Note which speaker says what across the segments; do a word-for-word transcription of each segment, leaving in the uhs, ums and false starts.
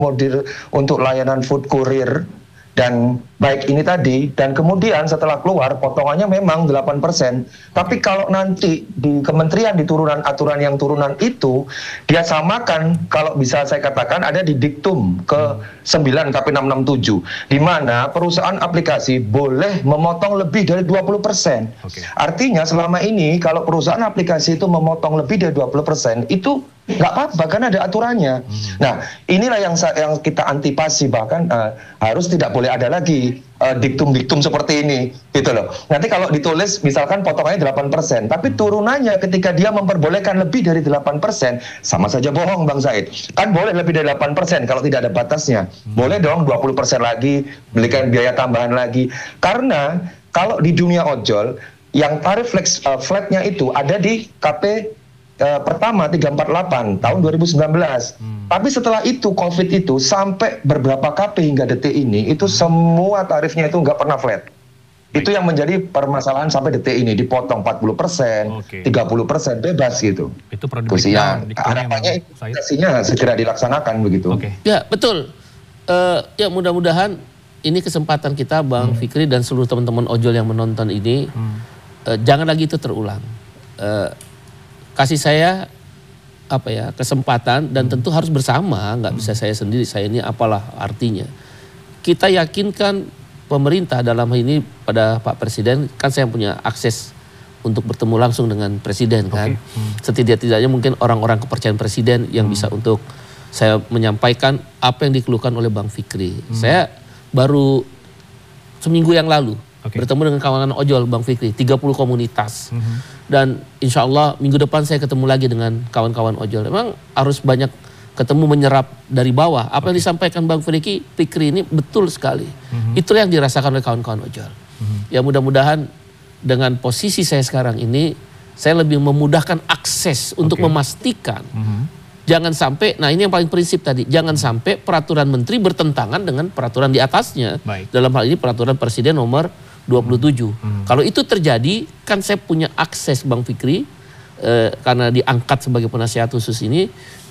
Speaker 1: mengakomodir untuk layanan food courier dan baik ini tadi, dan kemudian setelah keluar potongannya memang delapan persen. Tapi kalau nanti di kementerian di turunan aturan yang turunan itu dia samakan, kalau bisa saya katakan ada di diktum ke sembilan K P enam enam tujuh, di mana perusahaan aplikasi boleh memotong lebih dari dua puluh persen. Okay. Artinya selama ini kalau perusahaan aplikasi itu memotong lebih dari dua puluh persen itu nggak apa-apa, kan ada aturannya. Hmm. Nah, inilah yang yang kita antipasi, bahkan uh, harus tidak boleh ada lagi diktum-diktum uh, seperti ini, gitu loh. Nanti kalau ditulis misalkan potongannya delapan persen, tapi turunannya ketika dia memperbolehkan lebih dari delapan persen, sama saja bohong Bang Said. Kan boleh lebih dari delapan persen kalau tidak ada batasnya. Hmm. Boleh dong dua puluh persen lagi, belikan biaya tambahan lagi. Karena kalau di dunia ojol, yang tarif flex, uh, flatnya itu ada di K P Uh, pertama tiga empat delapan tahun dua ribu sembilan belas. Hmm. Tapi setelah itu COVID itu sampai beberapa K P hingga detik ini itu hmm. semua tarifnya itu nggak pernah flat. Baik. Itu yang menjadi permasalahan sampai detik ini, dipotong empat puluh persen, okay. tiga puluh persen bebas gitu.
Speaker 2: Itu perlu diberikan.
Speaker 1: Harapannya implementasinya segera dilaksanakan begitu.
Speaker 3: Okay. Ya betul. Uh, ya mudah-mudahan ini kesempatan kita Bang hmm. Fikri dan seluruh teman-teman ojol yang menonton ini hmm. uh, jangan lagi itu terulang. Uh, kasih saya apa ya kesempatan dan hmm. tentu harus bersama, nggak hmm. bisa saya sendiri, saya ini apalah artinya. Kita yakinkan pemerintah dalam hal ini pada Pak Presiden, kan saya punya akses untuk bertemu langsung dengan Presiden kan. Okay. Hmm. Setidak-tidaknya mungkin orang-orang kepercayaan Presiden yang hmm. bisa untuk saya menyampaikan apa yang dikeluhkan oleh Bang Fikri. Hmm. Saya baru seminggu yang lalu okay. bertemu dengan kawan ojol Bang Fikri, tiga puluh komunitas. Hmm. Dan insya Allah minggu depan saya ketemu lagi dengan kawan-kawan ojol. Memang harus banyak ketemu menyerap dari bawah. Apa okay. yang disampaikan Bang Fikri, Fikri ini betul sekali. Mm-hmm. Itulah yang dirasakan oleh kawan-kawan ojol. Mm-hmm. Ya mudah-mudahan dengan posisi saya sekarang ini, saya lebih memudahkan akses untuk okay. memastikan. Mm-hmm. Jangan sampai, nah ini yang paling prinsip tadi, jangan sampai peraturan menteri bertentangan dengan peraturan di atasnya. Baik. Dalam hal ini peraturan Presiden nomor dua puluh tujuh. Hmm. Kalau itu terjadi, kan saya punya akses Bang Fikri, eh, karena diangkat sebagai penasihat khusus ini,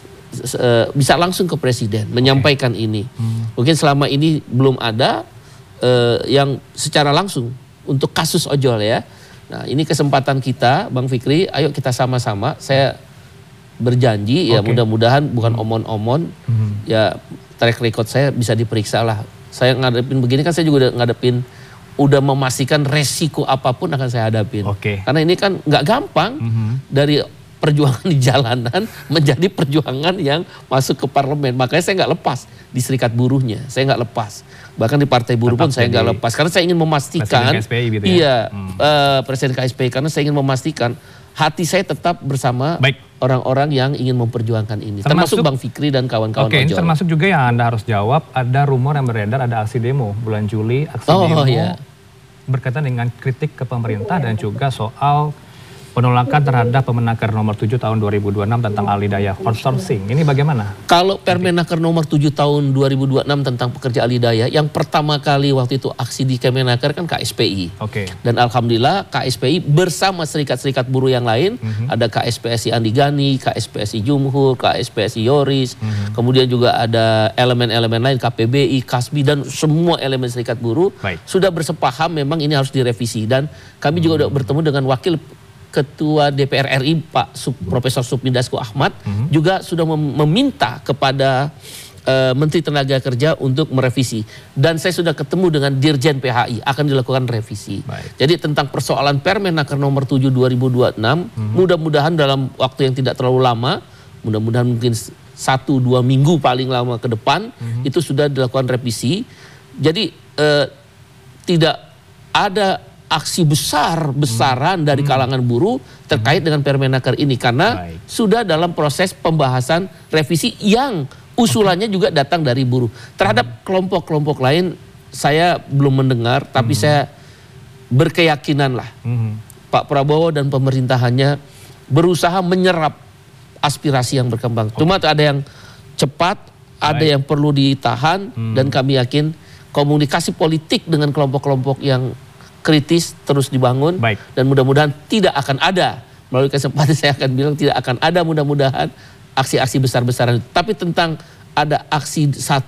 Speaker 3: eh, bisa langsung ke Presiden, menyampaikan okay. ini. Hmm. Mungkin selama ini belum ada eh, yang secara langsung untuk kasus ojol ya. Nah ini kesempatan kita Bang Fikri, ayo kita sama-sama, saya berjanji okay. ya mudah-mudahan bukan omon-omon, hmm. ya track record saya bisa diperiksa lah. Saya ngadepin begini kan saya juga udah ngadepin, udah memastikan resiko apapun akan saya hadapin. Okay. Karena ini kan nggak gampang mm-hmm. dari perjuangan di jalanan menjadi perjuangan yang masuk ke parlemen. Makanya saya nggak lepas di serikat buruhnya, saya nggak lepas. Bahkan di partai buruh tetap pun saya nggak lepas. Karena saya ingin memastikan,
Speaker 2: Presiden K S P I gitu ya?
Speaker 3: Iya, hmm. uh, Presiden K S P I. Karena saya ingin memastikan hati saya tetap bersama Baik. orang-orang yang ingin memperjuangkan ini. Termasuk, termasuk Bang Fikri dan kawan-kawan
Speaker 2: Oke,
Speaker 3: ojol.
Speaker 2: Termasuk juga yang Anda harus jawab, ada rumor yang beredar, ada aksi demo bulan Juli, aksi
Speaker 3: oh,
Speaker 2: demo
Speaker 3: iya.
Speaker 2: berkaitan dengan kritik ke pemerintah dan juga soal penolakan terhadap Permenaker nomor tujuh tahun dua ribu dua puluh enam tentang alih-daya outsourcing. Ini bagaimana?
Speaker 3: Kalau Permenaker nomor tujuh tahun dua ribu dua puluh enam tentang pekerja alih-daya, yang pertama kali waktu itu aksi di Kemenaker kan K S P I. Oke. Dan alhamdulillah K S P I bersama serikat-serikat buruh yang lain, mm-hmm. ada K S P S I Andi Gani, K S P S I Jumhur, K S P S I Yoris, mm-hmm. kemudian juga ada elemen-elemen lain K P B I, Kasbi dan semua elemen serikat buruh Baik. sudah bersepaham memang ini harus direvisi, dan kami mm-hmm. juga sudah bertemu dengan wakil Ketua D P R R I Pak Sub, Profesor Supmi Dasko Ahmad mm-hmm. juga sudah mem meminta kepada uh, Menteri Tenaga Kerja untuk merevisi, dan saya sudah ketemu dengan Dirjen P H I akan dilakukan revisi. Baik. Jadi tentang persoalan Permenaker nomor tujuh dua ribu dua puluh enam mm-hmm. mudah-mudahan dalam waktu yang tidak terlalu lama, mudah-mudahan mungkin satu dua minggu paling lama ke depan mm-hmm. itu sudah dilakukan revisi. Jadi uh, tidak ada aksi besar-besaran hmm. dari kalangan buruh terkait hmm. dengan Permenaker ini, karena Baik. sudah dalam proses pembahasan revisi yang usulannya okay. juga datang dari buruh. Terhadap kelompok-kelompok hmm. lain saya belum mendengar, tapi hmm. saya berkeyakinan lah hmm. Pak Prabowo dan pemerintahannya berusaha menyerap aspirasi yang berkembang. Okay. Cuma ada yang cepat, Baik. ada yang perlu ditahan, hmm. dan kami yakin komunikasi politik dengan kelompok-kelompok yang kritis terus dibangun. Baik. Dan mudah-mudahan tidak akan ada, melalui kesempatan saya akan bilang tidak akan ada mudah-mudahan aksi-aksi besar-besaran. Tapi tentang ada aksi satu